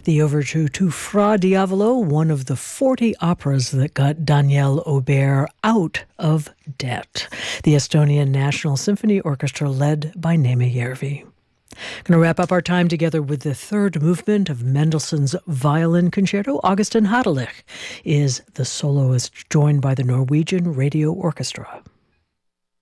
The overture to Fra Diavolo, one of the 40 operas that got Daniel Aubert out of debt. The Estonian National Symphony Orchestra led by Neeme Järvi. Going to wrap up our time together with the third movement of Mendelssohn's Violin Concerto. Augustin Hadelich is the soloist, joined by the Norwegian Radio Orchestra.